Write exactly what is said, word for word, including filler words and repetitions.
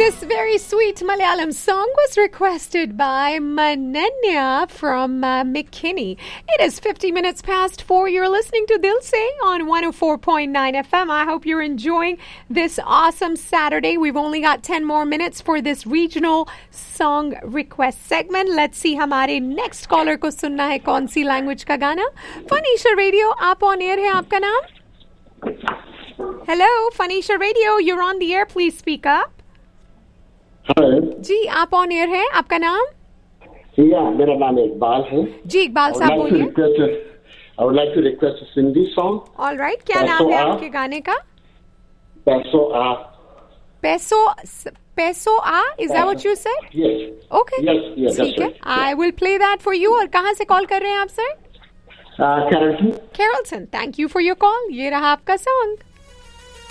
This very sweet Malayalam song was requested by Mananya from uh, McKinney. It is fifty minutes past four. You're listening to Dil Se on one oh four point nine F M. I hope you're enjoying this awesome Saturday. We've only got ten more minutes for this regional song request segment. Let's see हमारे next caller को सुनना है कौन सी language का गाना. Phanisha Radio, आप on air है, आपका नाम? Hello, Phanisha Radio, you're on the air. Please speak up. Hello जी, आप ऑन एयर हैं, आपका नाम? या मेरा नाम इकबाल है जी, इकबाल साहब बोलिए। I would like to request a Sindhi song. All right, क्या नाम है आपके गाने का? पैसो आ। पैसो पैसो आ, is that what you said? Yes. Okay, yes yes, ठीक है, I will play that for you. और कहाँ से कॉल कर रहे हैं आप sir? कैरलटन। कैरलटन, thank you for your call. ये रहा आपका सॉन्ग।